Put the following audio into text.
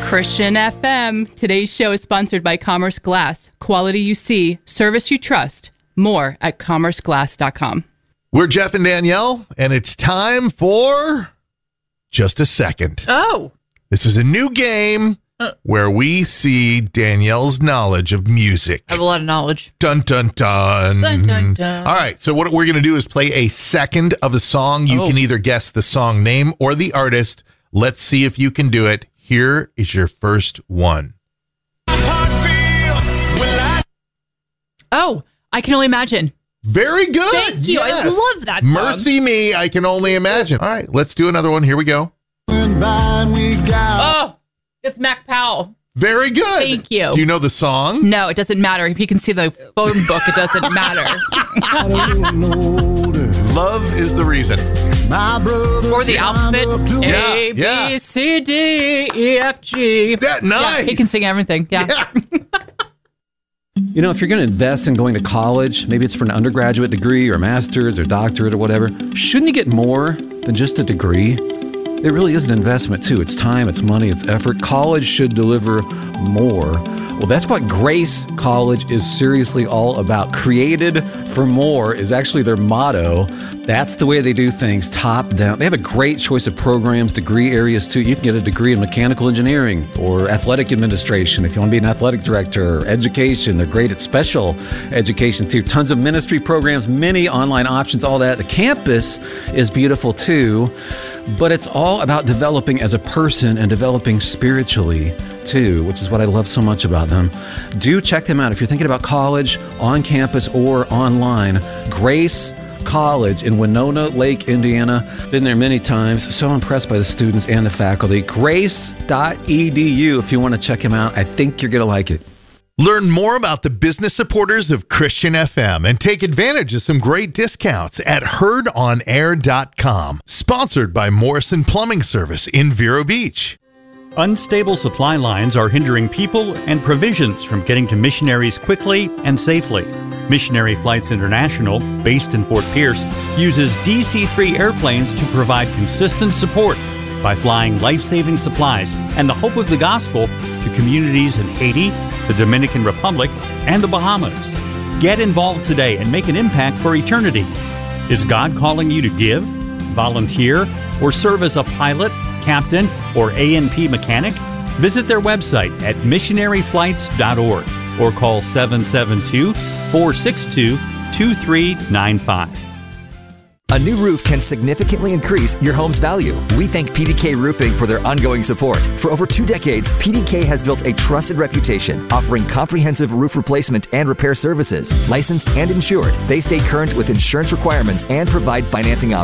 Christian FM. Today's show is sponsored by Commerce Glass. Quality you see, service you trust. More at commerceglass.com. We're Jeff and Danielle, and it's time for Just a Second. Oh. This is a new game where we see Danielle's knowledge of music. I have a lot of knowledge. Dun, dun, dun. Dun, dun, dun. All right, so what we're going to do is play a second of a song. You can either guess the song name or the artist. Let's see if you can do it. Here is your first one. Oh, I Can Only Imagine. Very good. Thank you. Yes. I love that song. Mercy me, I Can Only Imagine. All right, let's do another one. Here we go. Oh, it's Mac Powell. Very good. Thank you. Do you know the song? No, it doesn't matter. If you can see the phone book, it doesn't matter. Love is the reason. Or the alphabet. A, Yeah. B, C, D, E, F, G. That nice. Yeah, he can sing everything. Yeah. You know, if you're going to invest in going to college, maybe it's for an undergraduate degree or a master's or doctorate or whatever, shouldn't you get more than just a degree? It really is an investment, too. It's time, it's money, it's effort. College should deliver more. Well, that's what Grace College is seriously all about. Created for more is actually their motto. That's the way they do things, top down. They have a great choice of programs, degree areas, too. You can get a degree in mechanical engineering or athletic administration if you want to be an athletic director, or education. They're great at special education, too. Tons of ministry programs, many online options, all that. The campus is beautiful, too. But it's all about developing as a person and developing spiritually, too, which is what I love so much about them. Do check them out. If you're thinking about college, on campus or online, Grace College in Winona Lake, Indiana. Been there many times. So impressed by the students and the faculty. Grace.edu if you want to check them out. I think you're going to like it. Learn more about the business supporters of Christian FM and take advantage of some great discounts at heardonair.com. Sponsored by Morrison Plumbing Service in Vero Beach. Unstable supply lines are hindering people and provisions from getting to missionaries quickly and safely. Missionary Flights International, based in Fort Pierce, uses DC-3 airplanes to provide consistent support by flying life-saving supplies and the hope of the gospel to communities in Haiti, the Dominican Republic, and the Bahamas. Get involved today and make an impact for eternity. Is God calling you to give, volunteer, or serve as a pilot, captain, or A&P mechanic? Visit their website at missionaryflights.org or call 772-462-2395. A new roof can significantly increase your home's value. We thank PDK Roofing for their ongoing support. For over 2 decades, PDK has built a trusted reputation, offering comprehensive roof replacement and repair services. Licensed and insured, they stay current with insurance requirements and provide financing options.